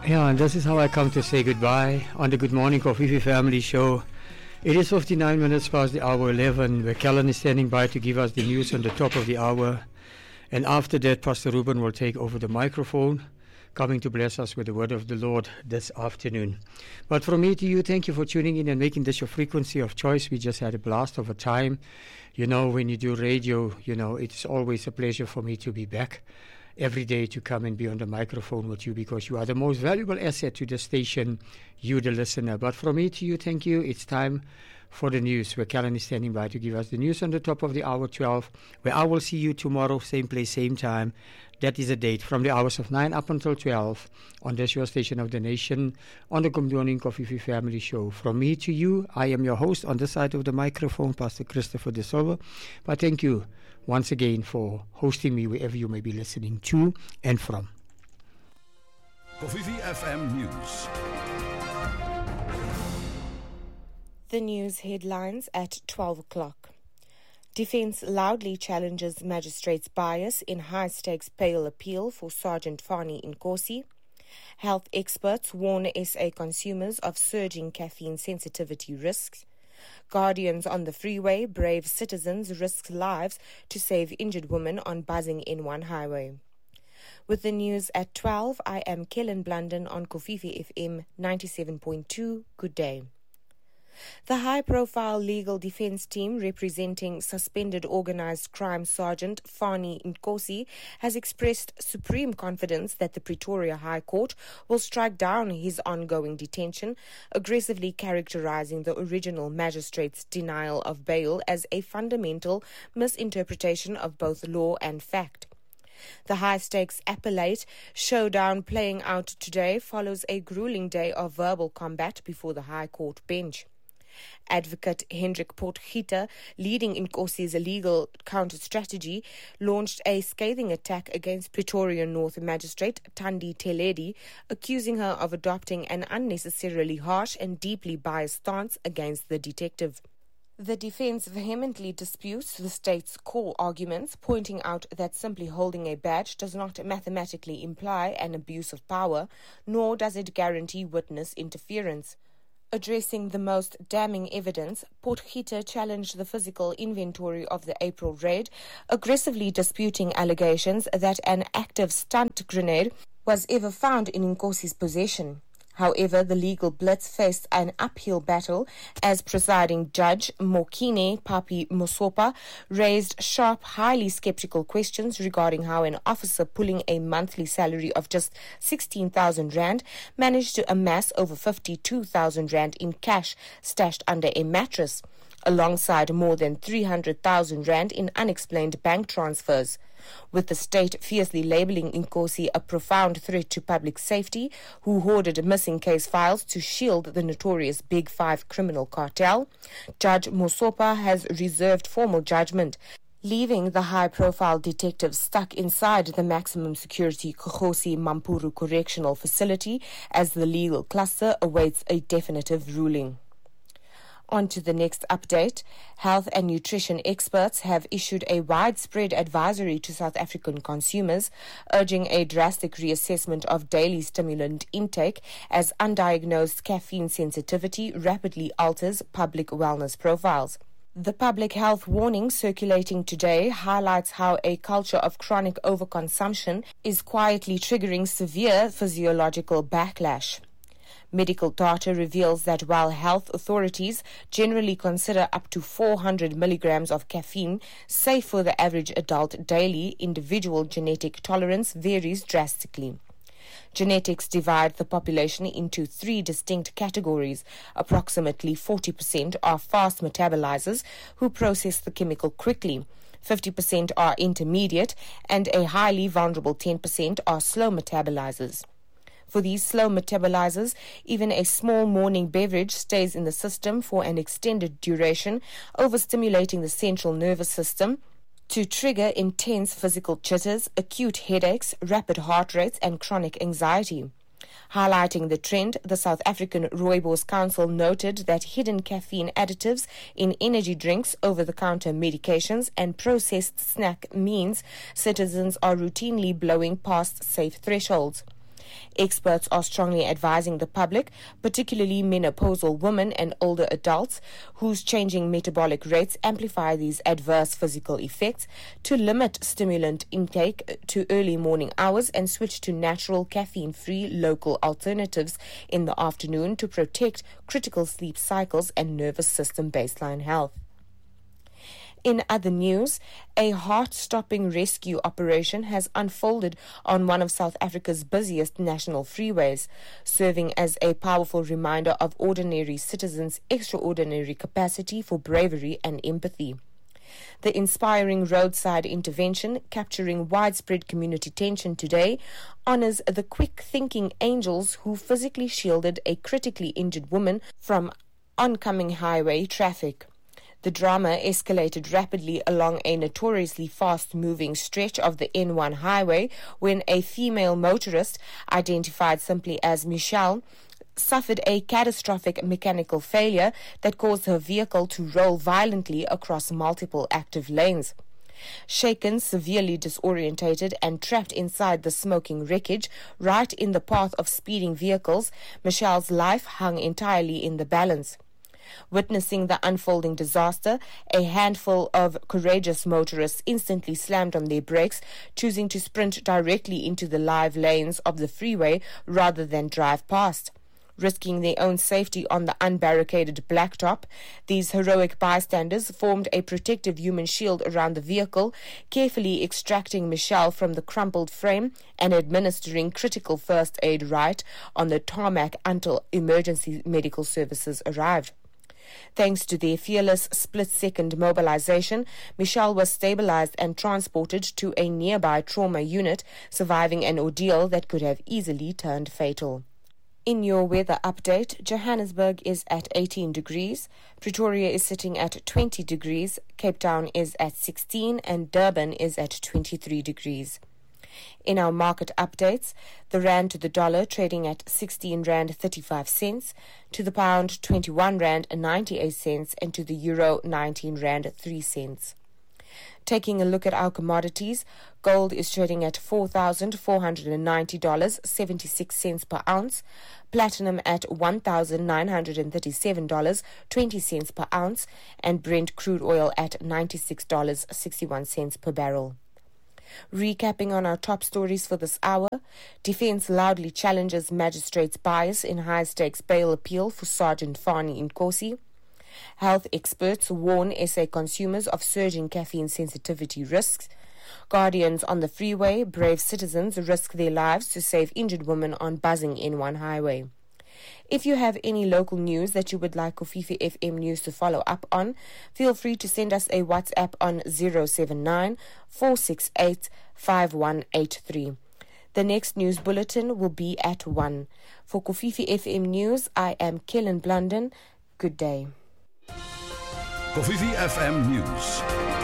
Yeah, and this is how I come to say goodbye on the Good Morning Kofifi Family Show. It is 59 minutes past the hour 11, where Kellen is standing by to give us the news on the top of the hour. And after that, Pastor Ruben will take over the microphone, coming to bless us with the word of the Lord this afternoon. But from me to you, thank you for tuning in and making this your frequency of choice. We just had a blast of a time. You know, when you do radio, it's always a pleasure for me to be back every day to come and be on the microphone with you, because you are the most valuable asset to the station, you the listener. But from me to you, thank you. It's time for the news, where Kellen is standing by to give us the news on the top of the hour 12, where I will see you tomorrow, same place, same time. That is a date from the hours of 9 up until 12 on this your station of the nation on the Good Morning Kofifi Family Show. From me to you, I am your host on this side of the microphone, Pastor Christopher De Silva. But thank you once again for hosting me wherever you may be listening to and from. Kofifi FM News. The news headlines at 12 o'clock. Defence loudly challenges magistrate's bias in high-stakes bail appeal for Sergeant Fani Nkosi. Health experts warn SA consumers of surging caffeine sensitivity risks. Guardians on the freeway brave citizens risk lives to save injured woman on buzzing N1 highway. With the news at 12, I am Kellen Blunden on Kofifi FM 97.2. Good day. The high-profile legal defense team representing suspended organized crime Sergeant Fani Nkosi has expressed supreme confidence that the Pretoria High Court will strike down his ongoing detention, aggressively characterizing the original magistrate's denial of bail as a fundamental misinterpretation of both law and fact. The high-stakes appellate showdown playing out today follows a grueling day of verbal combat before the High Court bench. Advocate Hendrik Potgieter, leading Nkosi's legal counter-strategy, launched a scathing attack against Pretoria North Magistrate Thandi Teledi, accusing her of adopting an unnecessarily harsh and deeply biased stance against the detective. The defense vehemently disputes the state's core arguments, pointing out that simply holding a badge does not mathematically imply an abuse of power, nor does it guarantee witness interference. Addressing the most damning evidence, Potgieter challenged the physical inventory of the April raid, aggressively disputing allegations that an active stun grenade was ever found in Nkosi's possession. However, the legal blitz faced an uphill battle as presiding judge Mokine Papi Mosopa raised sharp, highly skeptical questions regarding how an officer pulling a monthly salary of just 16,000 rand managed to amass over 52,000 rand in cash stashed under a mattress, alongside more than 300,000 rand in unexplained bank transfers. With the state fiercely labelling Nkosi a profound threat to public safety, who hoarded missing case files to shield the notorious Big Five criminal cartel, Judge Mosopa has reserved formal judgment, leaving the high-profile detective stuck inside the maximum security Kgosi Mampuru Correctional Facility as the legal cluster awaits a definitive ruling. On to the next update. Health and nutrition experts have issued a widespread advisory to South African consumers, urging a drastic reassessment of daily stimulant intake as undiagnosed caffeine sensitivity rapidly alters public wellness profiles. The public health warning circulating today highlights how a culture of chronic overconsumption is quietly triggering severe physiological backlash. Medical data reveals that while health authorities generally consider up to 400 milligrams of caffeine safe for the average adult daily, individual genetic tolerance varies drastically. Genetics divide the population into three distinct categories. Approximately 40% are fast metabolizers who process the chemical quickly. 50% are intermediate, and a highly vulnerable 10% are slow metabolizers. For these slow metabolizers, even a small morning beverage stays in the system for an extended duration, overstimulating the central nervous system to trigger intense physical jitters, acute headaches, rapid heart rates, and chronic anxiety. Highlighting the trend, the South African Rooibos Council noted that hidden caffeine additives in energy drinks, over-the-counter medications, and processed snack means citizens are routinely blowing past safe thresholds. Experts are strongly advising the public, particularly menopausal women and older adults whose changing metabolic rates amplify these adverse physical effects, to limit stimulant intake to early morning hours and switch to natural caffeine-free local alternatives in the afternoon to protect critical sleep cycles and nervous system baseline health. In other news, a heart-stopping rescue operation has unfolded on one of South Africa's busiest national freeways, serving as a powerful reminder of ordinary citizens' extraordinary capacity for bravery and empathy. The inspiring roadside intervention, capturing widespread community tension today, honors the quick-thinking angels who physically shielded a critically injured woman from oncoming highway traffic. The drama escalated rapidly along a notoriously fast-moving stretch of the N1 highway when a female motorist, identified simply as Michelle, suffered a catastrophic mechanical failure that caused her vehicle to roll violently across multiple active lanes. Shaken, severely disorientated, and trapped inside the smoking wreckage, right in the path of speeding vehicles, Michelle's life hung entirely in the balance. Witnessing the unfolding disaster, a handful of courageous motorists instantly slammed on their brakes, choosing to sprint directly into the live lanes of the freeway rather than drive past. Risking their own safety on the unbarricaded blacktop, these heroic bystanders formed a protective human shield around the vehicle, carefully extracting Michelle from the crumpled frame and administering critical first aid right on the tarmac until emergency medical services arrived. Thanks to their fearless split-second mobilization, Michelle was stabilized and transported to a nearby trauma unit, surviving an ordeal that could have easily turned fatal. In your weather update, Johannesburg is at 18 degrees, Pretoria is sitting at 20 degrees, Cape Town is at 16, and Durban is at 23 degrees. In our market updates, the rand to the dollar trading at 16 rand 35 cents, to the pound 21 rand 98 cents, and to the euro 19 rand 3 cents. Taking a look at our commodities, gold is trading at $4,490.76 per ounce, platinum at $1,937.20 per ounce, and Brent crude oil at $96.61 per barrel. Recapping on our top stories for this hour, Defence loudly challenges magistrate's bias in high-stakes bail appeal for Sergeant Fani Nkosi. Health experts warn SA consumers of surging caffeine sensitivity risks. Guardians on the freeway, brave citizens risk their lives to save injured women on buzzing N1 highway. If you have any local news that you would like Kofifi FM News to follow up on, feel free to send us a WhatsApp on 079-468-5183. The next news bulletin will be at 1. For Kofifi FM News, I am Kellen Blunden. Good day. Kofifi FM News.